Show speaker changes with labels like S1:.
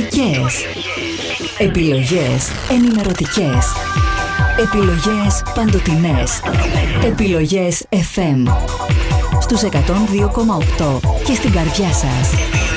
S1: Διαφορετικές. Επιλογές ενημερωτικές. Επιλογές παντοτινές. Επιλογές FM. Στους 102,8 και στην καρδιά σας.